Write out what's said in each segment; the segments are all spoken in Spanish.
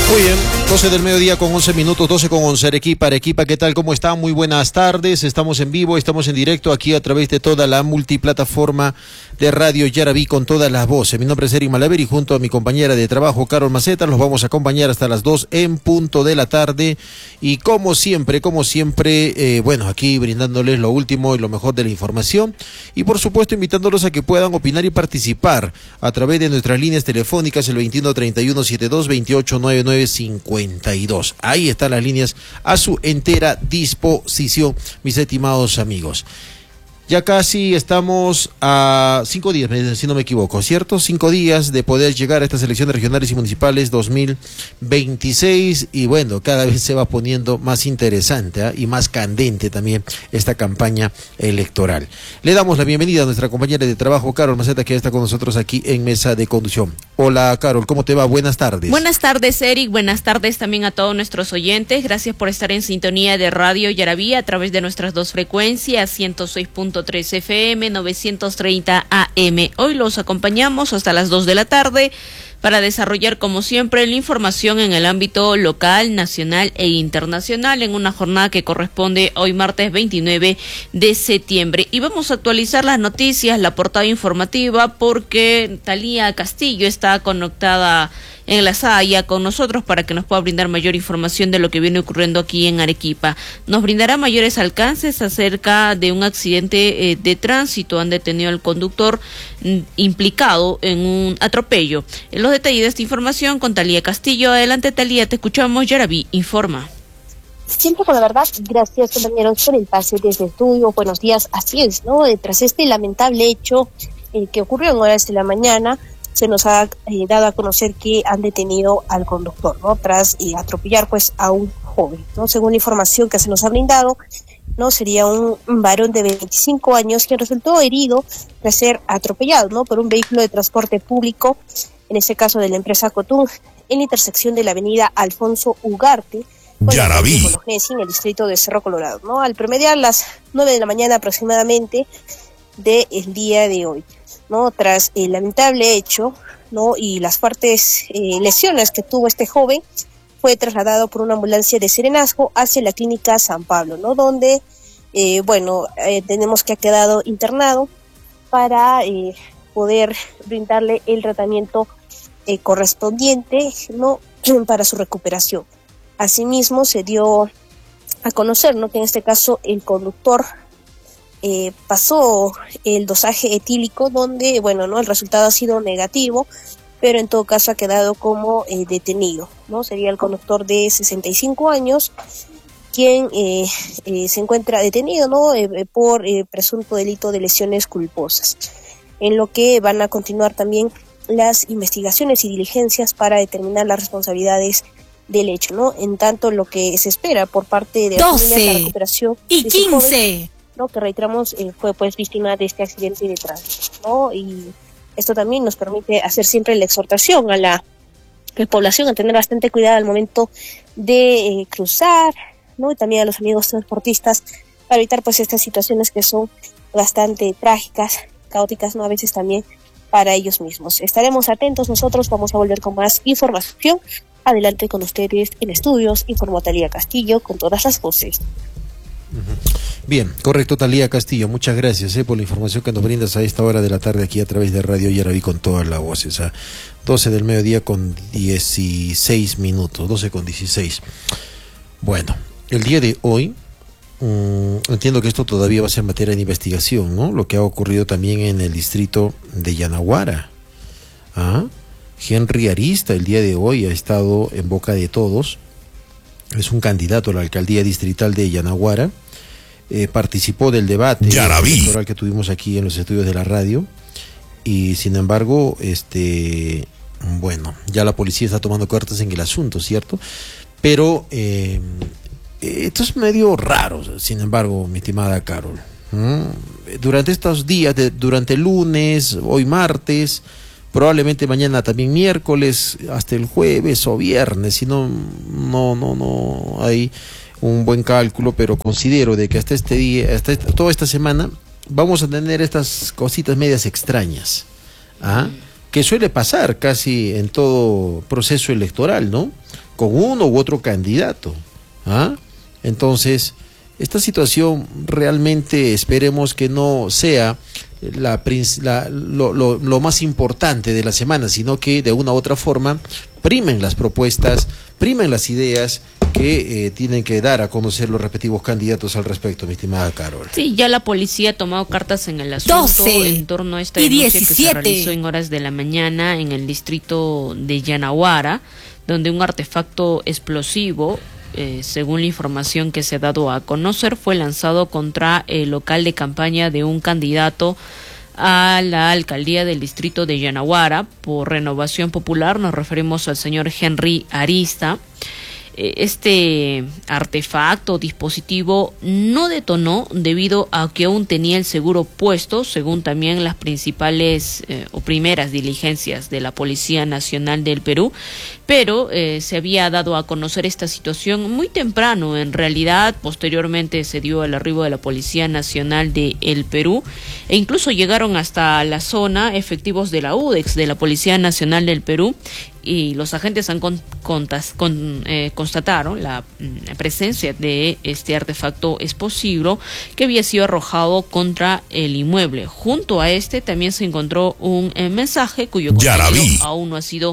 Muy bien, 12 del mediodía con 11 minutos, 12 con 11, Arequipa, ¿qué tal? ¿Cómo está? Muy buenas tardes, estamos en vivo, estamos en directo aquí a través de toda la multiplataforma de Radio Yaraví con todas las voces. Mi nombre es Eric Malaver y junto a mi compañera de trabajo, Carol Maceta, los vamos a acompañar hasta las 2 en punto de la tarde y como siempre, bueno, aquí brindándoles lo último y lo mejor de la información y por supuesto invitándolos a que puedan opinar y participar a través de nuestras líneas telefónicas, el 2131-7228-9952. Ahí están las líneas a su entera disposición, mis estimados amigos. Ya casi estamos a 5 días, si no me equivoco, ¿cierto? 5 días de poder llegar a estas elecciones regionales y municipales 2026 y bueno, cada vez se va poniendo más interesante y más candente también esta campaña electoral. Le damos la bienvenida a nuestra compañera de trabajo, Carol Maceta, que está con nosotros aquí en Mesa de Conducción. Hola, Carol, ¿cómo te va? Buenas tardes. Buenas tardes, Eric. Buenas tardes también a todos nuestros oyentes. Gracias por estar en sintonía de Radio Yaraví a través de nuestras dos frecuencias, 106.3 FM, 930 AM. Hoy los acompañamos hasta las 2 de la tarde para desarrollar, como siempre, la información en el ámbito local, nacional e internacional en una jornada que corresponde hoy martes 29 de septiembre. Y vamos a actualizar las noticias, la portada informativa, porque Talía Castillo está conectada, enlazada ya con nosotros para que nos pueda brindar mayor información de lo que viene ocurriendo aquí en Arequipa. Nos brindará mayores alcances acerca de un accidente de tránsito. Han detenido al conductor implicado en un atropello. En los detalles de esta información con Talía Castillo. Adelante, Talía, te escuchamos. Yaraví informa. Siempre con la verdad, gracias compañeros por el pase desde estudio. Buenos días, así es, ¿no? Tras este lamentable hecho que ocurrió en horas de la mañana, se nos ha dado a conocer que han detenido al conductor, ¿no? Tras atropellar pues a un joven, ¿no? Según la información que se nos ha brindado, ¿no? Sería un varón de 25 años que resultó herido tras ser atropellado, ¿no? Por un vehículo de transporte público, en este caso de la empresa Cotún, en la intersección de la avenida Alfonso Ugarte, Yaraví, en el distrito de Cerro Colorado, ¿no? Al promediar las 9 de la mañana aproximadamente del día de hoy, ¿no? Tras el lamentable hecho, ¿no? Y las fuertes lesiones que tuvo este joven, fue trasladado por una ambulancia de Serenazgo hacia la clínica San Pablo, ¿no? Donde, tenemos que ha quedado internado para poder brindarle el tratamiento correspondiente, ¿no? Para su recuperación. Asimismo, se dio a conocer, ¿no? Que en este caso el conductor pasó el dosaje etílico donde, el resultado ha sido negativo, pero en todo caso ha quedado como detenido, ¿no? Sería el conductor de 65 años quien se encuentra detenido, ¿no? Por presunto delito de lesiones culposas, en lo que van a continuar también las investigaciones y diligencias para determinar las responsabilidades del hecho, ¿no? En tanto, lo que se espera por parte de la recuperación y de 15 joven, ¿no? Que reiteramos fue pues víctima de este accidente de tránsito, ¿no? Y esto también nos permite hacer siempre la exhortación a la población a tener bastante cuidado al momento de cruzar, ¿no? Y también a los amigos transportistas para evitar pues estas situaciones que son bastante trágicas, caóticas, ¿no? A veces también para ellos mismos. Estaremos atentos, nosotros vamos a volver con más información. Adelante con ustedes en estudios, informó Talía Castillo con todas las voces. Bien, correcto, Talía Castillo, muchas gracias por la información que nos brindas a esta hora de la tarde aquí a través de Radio Yaraví con todas las voces, a 12 del mediodía con 16 minutos, 12 con 16. Bueno, el día de hoy, entiendo que esto todavía va a ser materia de investigación, ¿no? Lo que ha ocurrido también en el distrito de Yanaguara. Henry Arista el día de hoy ha estado en boca de todos, es un candidato a la alcaldía distrital de Yanaguara, participó del debate electoral que tuvimos aquí en los estudios de la radio y sin embargo, ya la policía está tomando cartas en el asunto, ¿cierto? Pero esto es medio raro, sin embargo, mi estimada Carol. Durante estos días, durante el lunes, hoy martes, probablemente mañana también miércoles, hasta el jueves o viernes, si no hay un buen cálculo, pero considero de que hasta este día, toda esta semana, vamos a tener estas cositas medias extrañas, que suele pasar casi en todo proceso electoral, ¿no? con uno u otro candidato. ¿Ah? Entonces, esta situación realmente esperemos que no sea lo más importante de la semana, sino que de una u otra forma primen las propuestas, primen las ideas que tienen que dar a conocer los respectivos candidatos al respecto, mi estimada Carol. Sí, ya la policía ha tomado cartas en el asunto 12 en torno a esta y denuncia 17. que se realizó en horas de la mañana en el distrito de Yanaguara, donde un artefacto explosivo, según la información que se ha dado a conocer, fue lanzado contra el local de campaña de un candidato a la alcaldía del distrito de Yanaguara por Renovación Popular. Nos referimos al señor Henry Arista. Este artefacto dispositivo no detonó debido a que aún tenía el seguro puesto, según también las principales o primeras diligencias de la Policía Nacional del Perú, pero se había dado a conocer esta situación muy temprano. En realidad, posteriormente se dio el arribo de la Policía Nacional del Perú e incluso llegaron hasta la zona efectivos de la UDEX, de la Policía Nacional del Perú, y los agentes constataron la presencia de este artefacto explosivo que había sido arrojado contra el inmueble. Junto a este también se encontró un mensaje cuyo contenido aún no ha sido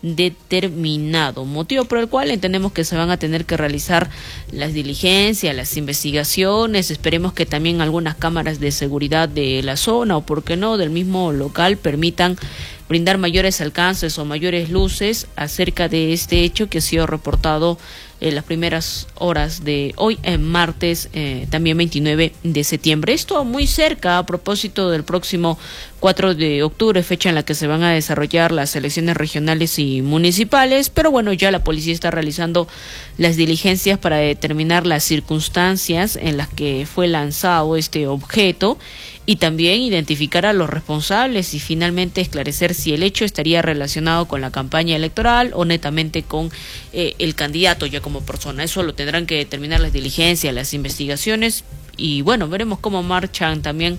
determinado, motivo por el cual entendemos que se van a tener que realizar las diligencias, las investigaciones. Esperemos que también algunas cámaras de seguridad de la zona o, por qué no, del mismo local permitan brindar mayores alcances o mayores luces acerca de este hecho que ha sido reportado en las primeras horas de hoy, en martes, también 29 de septiembre. Esto muy cerca, a propósito del próximo 4 de octubre, fecha en la que se van a desarrollar las elecciones regionales y municipales, pero bueno, ya la policía está realizando las diligencias para determinar las circunstancias en las que fue lanzado este objeto y también identificar a los responsables y finalmente esclarecer si el hecho estaría relacionado con la campaña electoral o netamente con el candidato ya como persona. Eso lo tendrán que determinar las diligencias, las investigaciones, y bueno, veremos cómo marchan también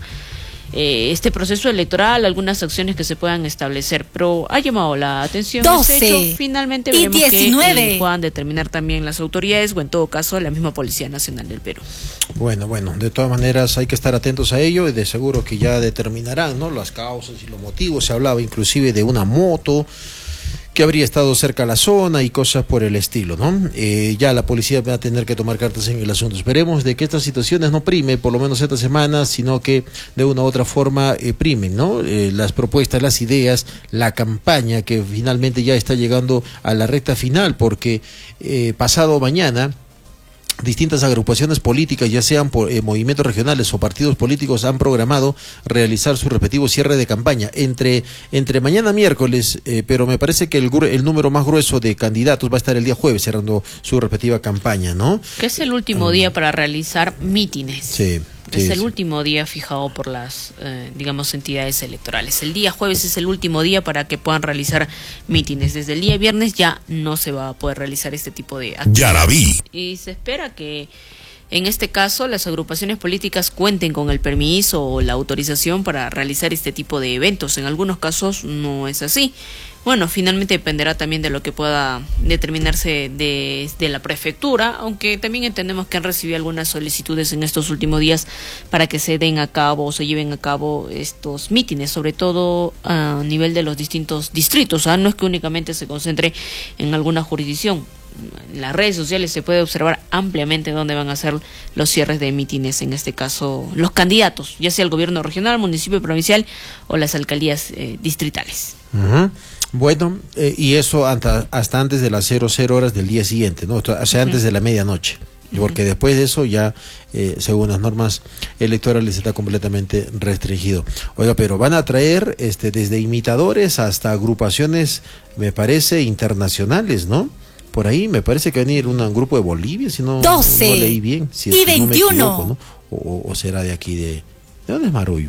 este proceso electoral, algunas acciones que se puedan establecer, pero ha llamado la atención 12 este hecho. Finalmente veremos y 19 que puedan determinar también las autoridades o en todo caso la misma Policía Nacional del Perú. Bueno, de todas maneras hay que estar atentos a ello y de seguro que ya determinarán, ¿no?, las causas y los motivos. Se hablaba inclusive de una moto que habría estado cerca a la zona y cosas por el estilo, ¿no? Ya la policía va a tener que tomar cartas en el asunto. Esperemos de que estas situaciones no primen, por lo menos esta semana, sino que de una u otra forma primen, ¿no? Las propuestas, las ideas, la campaña que finalmente ya está llegando a la recta final, porque pasado mañana distintas agrupaciones políticas, ya sean por movimientos regionales o partidos políticos, han programado realizar su respectivo cierre de campaña entre mañana miércoles, pero me parece que el número más grueso de candidatos va a estar el día jueves cerrando su respectiva campaña, ¿no? Que es el último día para realizar mítines. Sí. Es el último día fijado por las, digamos, entidades electorales. El día jueves es el último día para que puedan realizar mítines. Desde el día viernes ya no se va a poder realizar este tipo de actos. Ya la vi. Y se espera que en este caso las agrupaciones políticas cuenten con el permiso o la autorización para realizar este tipo de eventos. En algunos casos no es así. Bueno, finalmente dependerá también de lo que pueda determinarse de la prefectura, aunque también entendemos que han recibido algunas solicitudes en estos últimos días para que se den a cabo o se lleven a cabo estos mítines, sobre todo a nivel de los distintos distritos. No es que únicamente se concentre en alguna jurisdicción. En las redes sociales se puede observar ampliamente dónde van a ser los cierres de mítines, en este caso los candidatos, ya sea el gobierno regional, municipio, provincial o las alcaldías distritales. Uh-huh. Bueno, y eso hasta antes de las 00 horas del día siguiente, ¿no? O sea, antes de la medianoche, porque después de eso ya, según las normas electorales, está completamente restringido. Oiga, pero van a traer desde imitadores hasta agrupaciones, me parece, internacionales, ¿no? Por ahí me parece que va a venir un grupo de Bolivia, si no, 12 no leí bien. Si y 21. No me equivoco, ¿no? O será de aquí ¿de dónde es Marullo?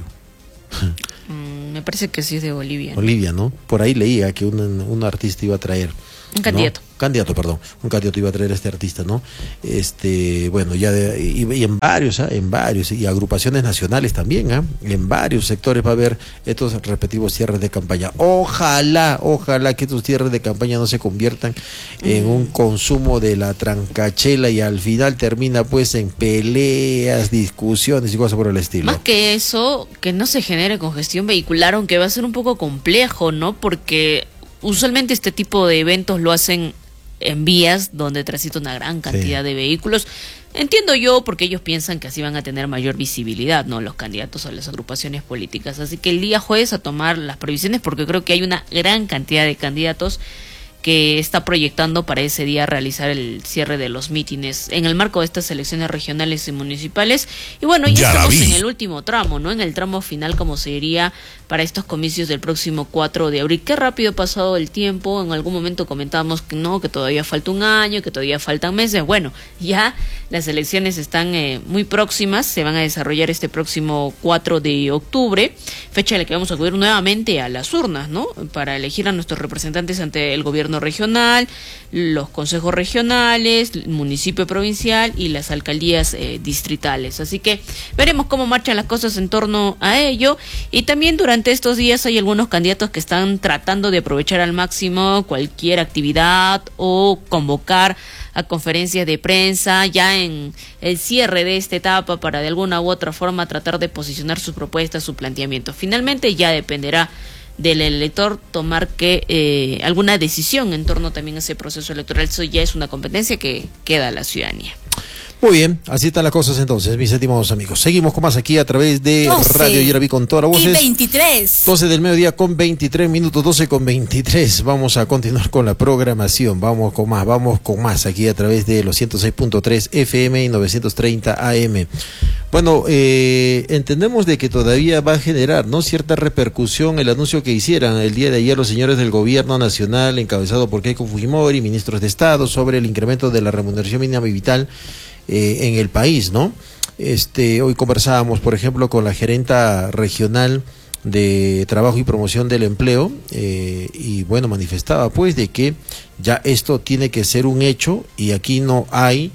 Me parece que sí es de Bolivia. Bolivia, ¿no? Por ahí leía que un artista iba a traer. Un candidato. ¿no? Un candidato iba a traer a este artista, ¿no? Bueno, ya y en varios, y agrupaciones nacionales también, en varios sectores va a haber estos respectivos cierres de campaña. Ojalá que estos cierres de campaña no se conviertan en un consumo de la trancachela y al final termina pues en peleas, discusiones y cosas por el estilo. Más que eso, que no se genere congestión vehicular, aunque va a ser un poco complejo, ¿no? Porque usualmente este tipo de eventos lo hacen en vías donde transita una gran cantidad de vehículos. Entiendo yo, porque ellos piensan que así van a tener mayor visibilidad, ¿no? Los candidatos a las agrupaciones políticas. Así que el día jueves a tomar las previsiones, porque creo que hay una gran cantidad de candidatos que está proyectando para ese día realizar el cierre de los mítines en el marco de estas elecciones regionales y municipales. Y bueno, ya estamos en el último tramo, ¿no? En el tramo final, como se diría, para estos comicios del próximo 4 de abril. Qué rápido ha pasado el tiempo. En algún momento comentábamos que no, que todavía falta un año, que todavía faltan meses. Bueno, ya las elecciones están muy próximas, se van a desarrollar este próximo 4 de octubre, fecha en la que vamos a acudir nuevamente a las urnas, ¿no? Para elegir a nuestros representantes ante el gobierno regional, los consejos regionales, el municipio provincial y las alcaldías distritales. Así que veremos cómo marchan las cosas en torno a ello. Y también durante estos días hay algunos candidatos que están tratando de aprovechar al máximo cualquier actividad o convocar a conferencias de prensa ya en el cierre de esta etapa para de alguna u otra forma tratar de posicionar sus propuestas, su planteamiento. Finalmente ya dependerá del elector tomar alguna decisión en torno también a ese proceso electoral. Eso ya es una competencia que queda a la ciudadanía. Muy bien, así están las cosas entonces, mis estimados amigos. Seguimos con más aquí a través de Radio Yaraví con toda la voces. 23. 12 del mediodía con 23 minutos, 12 con 23. Vamos a continuar con la programación. Vamos con más aquí a través de los 106.3 FM y 930 AM. Bueno, entendemos de que todavía va a generar, ¿no?, cierta repercusión el anuncio que hicieran el día de ayer los señores del gobierno nacional, encabezado por Keiko Fujimori, ministros de Estado, sobre el incremento de la remuneración mínima vital en el país, ¿no? Hoy conversábamos, por ejemplo, con la gerenta regional de Trabajo y Promoción del Empleo, y bueno, manifestaba pues de que ya esto tiene que ser un hecho y aquí no hay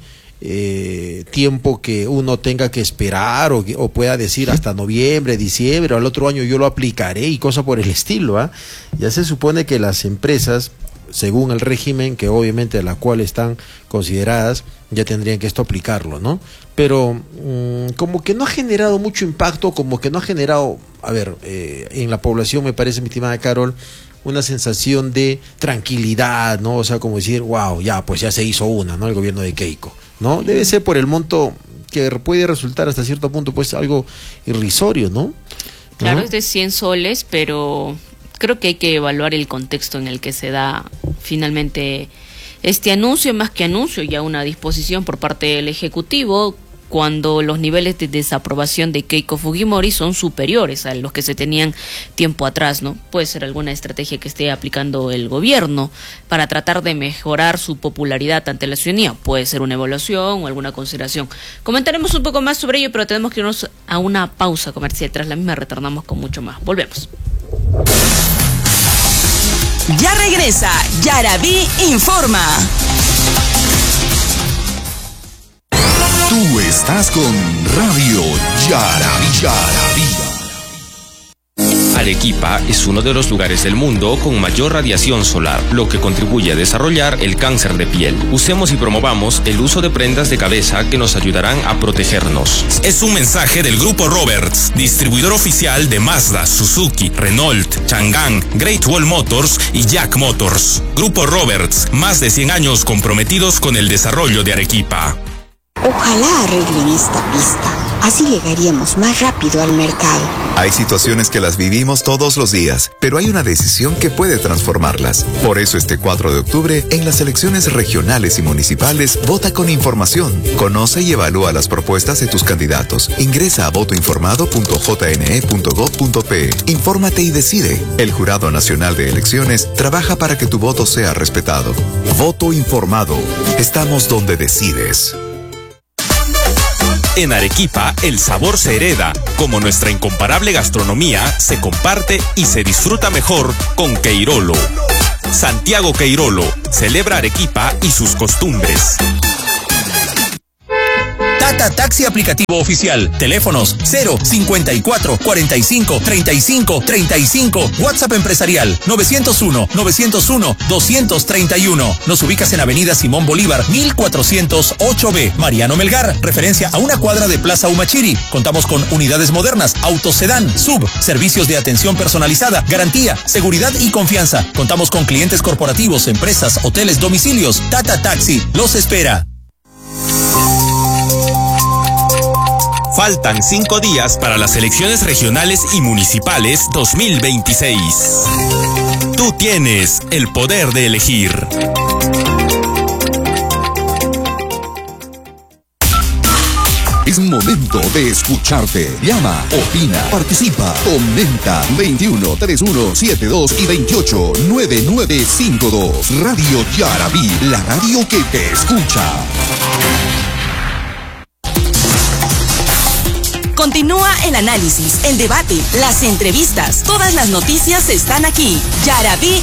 tiempo que uno tenga que esperar o pueda decir hasta noviembre, diciembre o al otro año yo lo aplicaré y cosas por el estilo, Ya se supone que las empresas, según el régimen que obviamente a la cual están consideradas, ya tendrían que esto aplicarlo, ¿no? Pero como que no ha generado mucho impacto, como que no ha generado, en la población, me parece, mi estimada Carol, una sensación de tranquilidad, ¿no? O sea, como decir, wow, ya se hizo una, ¿no? El gobierno de Keiko, ¿no? Debe ser por el monto que puede resultar hasta cierto punto, pues, algo irrisorio, ¿no? Claro, es de 100 soles, pero creo que hay que evaluar el contexto en el que se da finalmente este anuncio, más que anuncio, ya una disposición por parte del Ejecutivo, cuando los niveles de desaprobación de Keiko Fujimori son superiores a los que se tenían tiempo atrás, ¿no? Puede ser alguna estrategia que esté aplicando el gobierno para tratar de mejorar su popularidad ante la ciudadanía. Puede ser una evaluación o alguna consideración. Comentaremos un poco más sobre ello, pero tenemos que irnos a una pausa comercial. Tras la misma retornamos con mucho más. Volvemos. Ya regresa Yaraví Informa. Tú estás con Radio Yaraví. Arequipa es uno de los lugares del mundo con mayor radiación solar, lo que contribuye a desarrollar el cáncer de piel. Usemos y promovamos el uso de prendas de cabeza que nos ayudarán a protegernos. Es un mensaje del Grupo Roberts, distribuidor oficial de Mazda, Suzuki, Renault, Chang'an, Great Wall Motors y Jack Motors. Grupo Roberts, más de 100 años comprometidos con el desarrollo de Arequipa. Ojalá arreglen esta pista. Así llegaríamos más rápido al mercado. Hay situaciones que las vivimos todos los días, pero hay una decisión que puede transformarlas. Por eso este 4 de octubre, en las elecciones regionales y municipales, vota con información. Conoce y evalúa las propuestas de tus candidatos. Ingresa a votoinformado.jne.gov.pe. Infórmate y decide. El Jurado Nacional de Elecciones trabaja para que tu voto sea respetado. Voto informado. Estamos donde decides. En Arequipa, el sabor se hereda, como nuestra incomparable gastronomía se comparte y se disfruta mejor con Queirolo. Santiago Queirolo. Celebra Arequipa y sus costumbres. Tata Taxi aplicativo oficial. Teléfonos 054 45 35 35. WhatsApp empresarial 901 901 231. Nos ubicas en Avenida Simón Bolívar 1408B. Mariano Melgar, referencia a una cuadra de Plaza Humachiri. Contamos con unidades modernas, autosedán, sub, servicios de atención personalizada, garantía, seguridad y confianza. Contamos con clientes corporativos, empresas, hoteles, domicilios. Tata Taxi los espera. Faltan 5 días para las elecciones regionales y municipales 2026. Tú tienes el poder de elegir. Es momento de escucharte. Llama, opina, participa, comenta. 21 31 72 y 28 9952. Radio Yarabí, la radio que te escucha. Continúa el análisis, el debate, las entrevistas. Todas las noticias están aquí. Yarabí